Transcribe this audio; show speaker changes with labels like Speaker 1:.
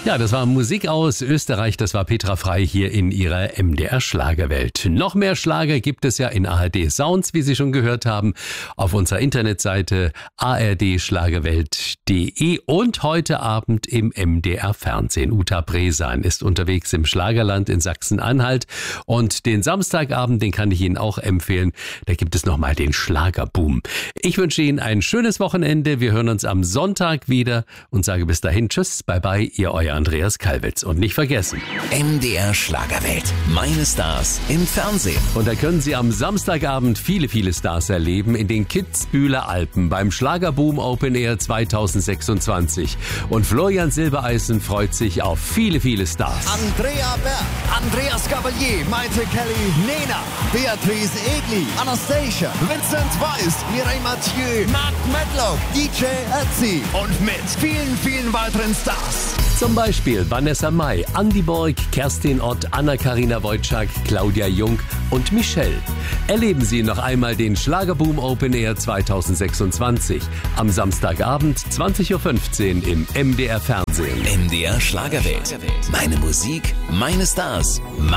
Speaker 1: Ja, das war Musik aus Österreich, das war Petra Frei hier in ihrer MDR Schlagerwelt. Noch mehr Schlager gibt es ja in ARD Sounds, wie Sie schon gehört haben, auf unserer Internetseite ardschlagerwelt.de und heute Abend im MDR Fernsehen. Uta Bresan ist unterwegs im Schlagerland in Sachsen-Anhalt und den Samstagabend, den kann ich Ihnen auch empfehlen, da gibt es nochmal den Schlagerboom. Ich wünsche Ihnen ein schönes Wochenende, wir hören uns am Sonntag wieder und sage bis dahin tschüss, bye bye, euer Andreas Kalwitz. Und nicht vergessen,
Speaker 2: MDR Schlagerwelt. Meine Stars im Fernsehen.
Speaker 1: Und da können Sie am Samstagabend viele Stars erleben in den Kitzbüheler Alpen beim Schlagerboom Open Air 2026. Und Florian Silbereisen freut sich auf viele Stars.
Speaker 3: Andrea Berg, Andreas Gabalier, Maite Kelly, Nena, Beatrice Egli, Anastasia, Vincent Weiss, Mireille Mathieu, Mark Medlock, DJ Ötzi und mit vielen weiteren Stars.
Speaker 1: Zum Beispiel Vanessa Mai, Andi Borg, Kerstin Ott, Anna-Karina Wojcik, Claudia Jung und Michelle. Erleben Sie noch einmal den Schlagerboom Open Air 2026 am Samstagabend 20.15 Uhr im MDR Fernsehen.
Speaker 2: MDR Schlagerwelt. Meine Musik, meine Stars.